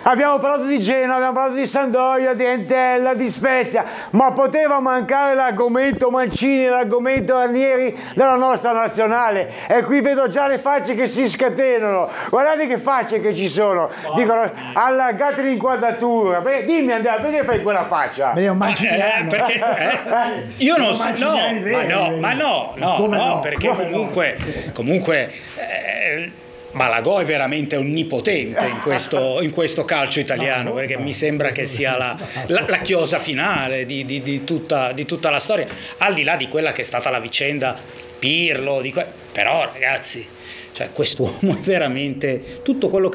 Abbiamo parlato di Genoa, abbiamo parlato di Sampdoria, di Entella, di Spezia, ma poteva mancare l'argomento Mancini, l'argomento Ranieri della nostra nazionale. E qui vedo già le facce che si scatenano. Guardate che facce che ci sono. Dicono allargate l'inquadratura. Dimmi Andrea, perché fai quella faccia? Beh, è un manciniano. Perché io non so, no, perché comunque Malagò è veramente onnipotente in questo calcio italiano, perché mi sembra che sia la chiosa finale di tutta la storia, al di là di quella che è stata la vicenda Pirlo, però ragazzi, cioè quest'uomo è veramente tutto quello che